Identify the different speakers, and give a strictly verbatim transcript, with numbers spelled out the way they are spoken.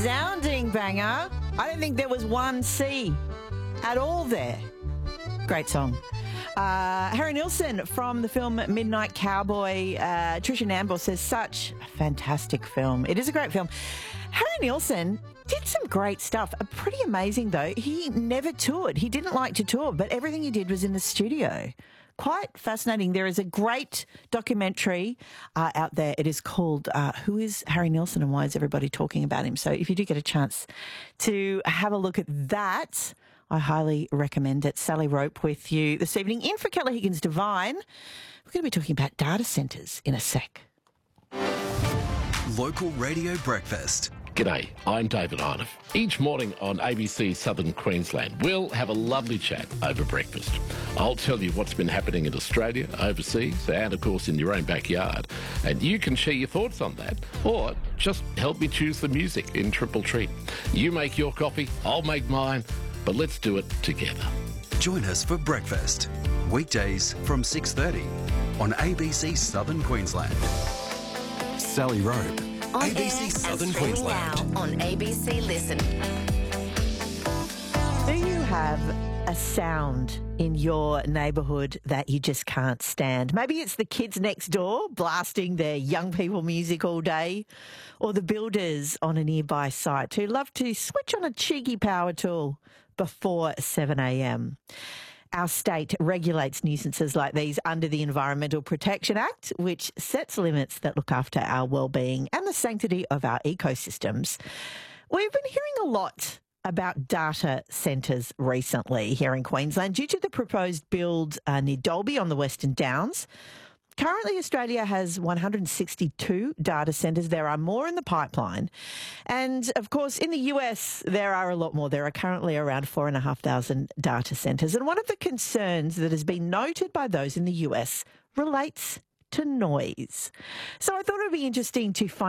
Speaker 1: resounding banger. I don't think there was one C at all there. Great song. Uh, Harry Nilsson from the film Midnight Cowboy. Uh, Tricia Namble says, such a fantastic film. It is a great film. Harry Nilsson did some great stuff. Uh, pretty amazing, though. He never toured. He didn't like to tour, but everything he did was in the studio. Quite fascinating. There is a great documentary uh, out there. It is called uh, Who is Harry Nilsson and Why is Everybody Talking About Him? So if you do get a chance to have a look at that, I highly recommend it. Sally Rope with you this evening. In for Keller Higgins Divine. We're going to be talking about data centres in a sec.
Speaker 2: Local Radio Breakfast.
Speaker 3: G'day, I'm David Arnoff. Each morning on A B C Southern Queensland, we'll have a lovely chat over breakfast. I'll tell you what's been happening in Australia, overseas, and of course in your own backyard. And you can share your thoughts on that, or just help me choose the music in Triple Treat. You make your coffee, I'll make mine, but let's do it together.
Speaker 2: Join us for breakfast, weekdays from six thirty on A B C Southern Queensland. Sally Rope.
Speaker 4: On
Speaker 2: A B C
Speaker 4: air
Speaker 2: Southern
Speaker 4: and streaming
Speaker 2: Queensland.
Speaker 4: now on A B C Listen.
Speaker 1: Do you have a sound in your neighbourhood that you just can't stand? Maybe it's the kids next door blasting their young people music all day, or the builders on a nearby site who love to switch on a cheeky power tool before seven a m. Our state regulates nuisances like these under the Environmental Protection Act, which sets limits that look after our well-being and the sanctity of our ecosystems. We've been hearing a lot about data centres recently here in Queensland due to the proposed build uh, near Dalby on the Western Downs. Currently, Australia has one hundred sixty-two data centres. There are more in the pipeline. And, of course, in the U S, there are a lot more. There are currently around four thousand five hundred data centres. And one of the concerns that has been noted by those in the U S relates to noise. So I thought it would be interesting to find